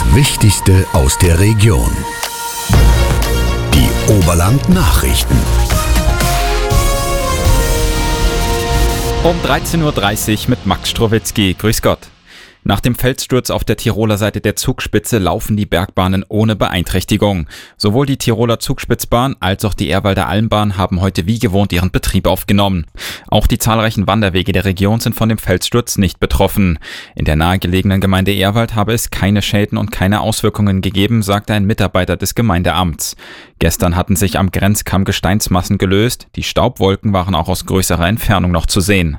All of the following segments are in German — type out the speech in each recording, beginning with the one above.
Wichtigste aus der Region. Die Oberland-Nachrichten. Um 13.30 Uhr mit Max Strowitzki. Grüß Gott. Nach dem Felssturz auf der Tiroler Seite der Zugspitze laufen die Bergbahnen ohne Beeinträchtigung. Sowohl die Tiroler Zugspitzbahn als auch die Ehrwalder Almbahn haben heute wie gewohnt ihren Betrieb aufgenommen. Auch die zahlreichen Wanderwege der Region sind von dem Felssturz nicht betroffen. In der nahegelegenen Gemeinde Ehrwald habe es keine Schäden und keine Auswirkungen gegeben, sagte ein Mitarbeiter des Gemeindeamts. Gestern hatten sich am Grenzkamm Gesteinsmassen gelöst. Die Staubwolken waren auch aus größerer Entfernung noch zu sehen.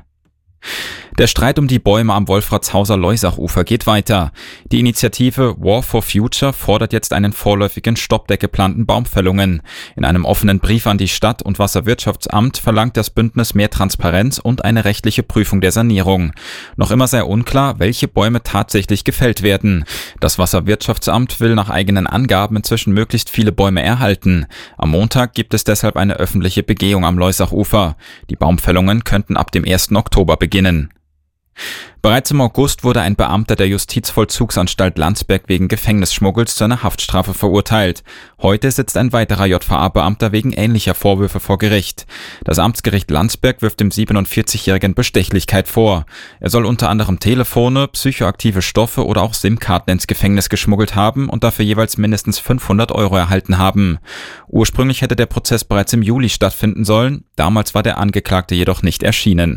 Der Streit um die Bäume am Wolfratshauser Leusachufer geht weiter. Die Initiative War for Future fordert jetzt einen vorläufigen Stopp der geplanten Baumfällungen. In einem offenen Brief an die Stadt- und Wasserwirtschaftsamt verlangt das Bündnis mehr Transparenz und eine rechtliche Prüfung der Sanierung. Noch immer sehr unklar, welche Bäume tatsächlich gefällt werden. Das Wasserwirtschaftsamt will nach eigenen Angaben inzwischen möglichst viele Bäume erhalten. Am Montag gibt es deshalb eine öffentliche Begehung am Leusachufer. Die Baumfällungen könnten ab dem 1. Oktober beginnen. Bereits im August wurde ein Beamter der Justizvollzugsanstalt Landsberg wegen Gefängnisschmuggels zu einer Haftstrafe verurteilt. Heute sitzt ein weiterer JVA-Beamter wegen ähnlicher Vorwürfe vor Gericht. Das Amtsgericht Landsberg wirft dem 47-Jährigen Bestechlichkeit vor. Er soll unter anderem Telefone, psychoaktive Stoffe oder auch SIM-Karten ins Gefängnis geschmuggelt haben und dafür jeweils mindestens 500 € erhalten haben. Ursprünglich hätte der Prozess bereits im Juli stattfinden sollen. Damals war der Angeklagte jedoch nicht erschienen.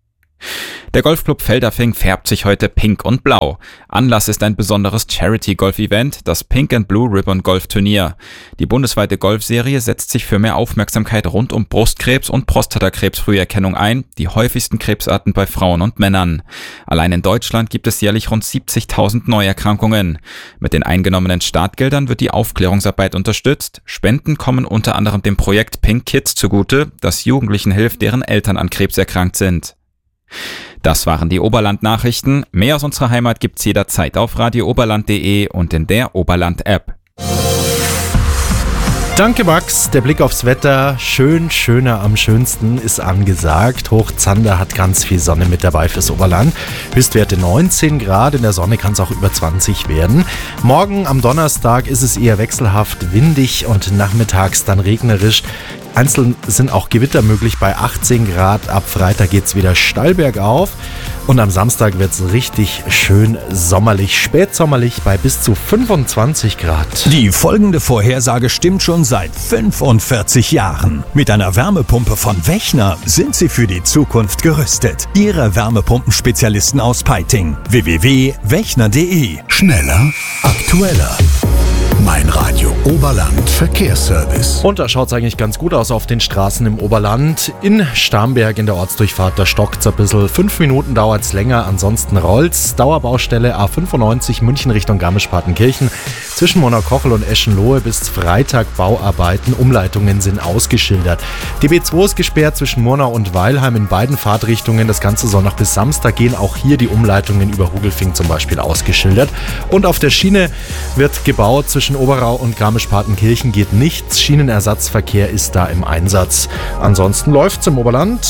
Der Golfclub Feldafing färbt sich heute pink und blau. Anlass ist ein besonderes Charity-Golf-Event, das Pink and Blue Ribbon Golf-Turnier. Die bundesweite Golfserie setzt sich für mehr Aufmerksamkeit rund um Brustkrebs und Prostatakrebs-Früherkennung ein, die häufigsten Krebsarten bei Frauen und Männern. Allein in Deutschland gibt es jährlich rund 70.000 Neuerkrankungen. Mit den eingenommenen Startgeldern wird die Aufklärungsarbeit unterstützt. Spenden kommen unter anderem dem Projekt Pink Kids zugute, das Jugendlichen hilft, deren Eltern an Krebs erkrankt sind. Das waren die Oberland-Nachrichten. Mehr aus unserer Heimat gibt's jederzeit auf radiooberland.de und in der Oberland-App. Danke Max, der Blick aufs Wetter, schöner am schönsten ist angesagt. Hochzander hat ganz viel Sonne mit dabei fürs Oberland. Höchstwerte 19 Grad, in der Sonne kann es auch über 20 werden. Morgen am Donnerstag ist es eher wechselhaft windig und nachmittags dann regnerisch. Einzeln sind auch Gewitter möglich bei 18 Grad. Ab Freitag geht's wieder steil bergauf. Und am Samstag wird's richtig schön sommerlich, spätsommerlich bei bis zu 25 Grad. Die folgende Vorhersage stimmt schon seit 45 Jahren. Mit einer Wärmepumpe von Wechner sind Sie für die Zukunft gerüstet. Ihre Wärmepumpenspezialisten aus Peiting. www.wechner.de. Schneller, aktueller. Mein Radio Oberland Verkehrsservice. Und da schaut es eigentlich ganz gut aus auf den Straßen im Oberland. In Starnberg in der Ortsdurchfahrt, da stockt es ein bisschen. 5 Minuten dauert es länger, ansonsten rollt's. Dauerbaustelle A95 München Richtung Garmisch-Partenkirchen. Zwischen Monaukochel und Eschenlohe bis Freitag Bauarbeiten. Umleitungen sind ausgeschildert. Die B2 ist gesperrt zwischen Murnau und Weilheim in beiden Fahrtrichtungen. Das Ganze soll noch bis Samstag gehen. Auch hier die Umleitungen über Hugelfing zum Beispiel ausgeschildert. Und auf der Schiene wird gebaut. Zwischen Oberau und Garmisch-Partenkirchen geht nichts. Schienenersatzverkehr ist da im Einsatz. Ansonsten läuft's im Oberland.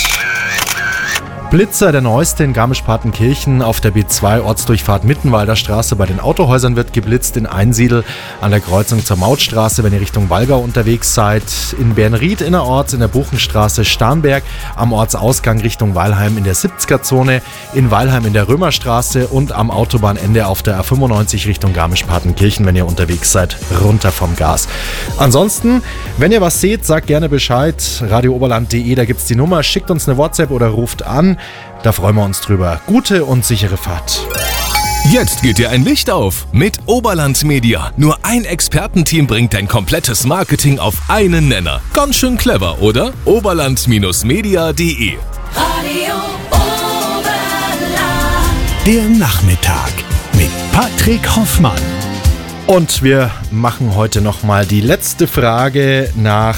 Blitzer, der neueste in Garmisch-Partenkirchen auf der B2 Ortsdurchfahrt Mittenwalder Straße. Bei den Autohäusern wird geblitzt in Einsiedl an der Kreuzung zur Mautstraße, wenn ihr Richtung Wallgau unterwegs seid. In Bernried innerorts in der Buchenstraße Starnberg, am Ortsausgang Richtung Weilheim in der 70er-Zone, in Weilheim in der Römerstraße und am Autobahnende auf der A95 Richtung Garmisch-Partenkirchen, wenn ihr unterwegs seid, runter vom Gas. Ansonsten, wenn ihr was seht, sagt gerne Bescheid. radiooberland.de, da gibt's die Nummer, schickt uns eine WhatsApp oder ruft an. Da freuen wir uns drüber. Gute und sichere Fahrt. Jetzt geht dir ein Licht auf mit Oberland Media. Nur ein Expertenteam bringt dein komplettes Marketing auf einen Nenner. Ganz schön clever, oder? Oberland-media.de. Radio Oberland. Der Nachmittag mit Patrick Hoffmann. Und wir machen heute nochmal die letzte Frage nach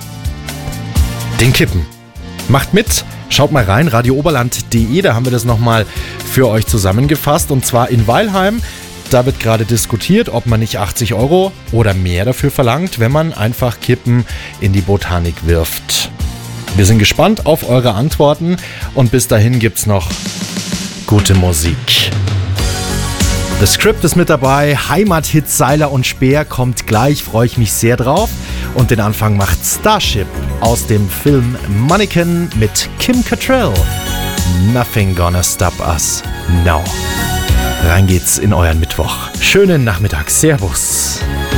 den Kippen. Macht mit! Schaut mal rein, radiooberland.de, da haben wir das nochmal für euch zusammengefasst. Und zwar in Weilheim, da wird gerade diskutiert, ob man nicht 80 € oder mehr dafür verlangt, wenn man einfach Kippen in die Botanik wirft. Wir sind gespannt auf eure Antworten und bis dahin gibt's noch gute Musik. The Script ist mit dabei, Heimathits Seiler und Speer kommt gleich, freue ich mich sehr drauf. Und den Anfang macht Starship aus dem Film Mannequin mit Kim Cattrall. Nothing gonna stop us now. Rein geht's in euren Mittwoch. Schönen Nachmittag, Servus.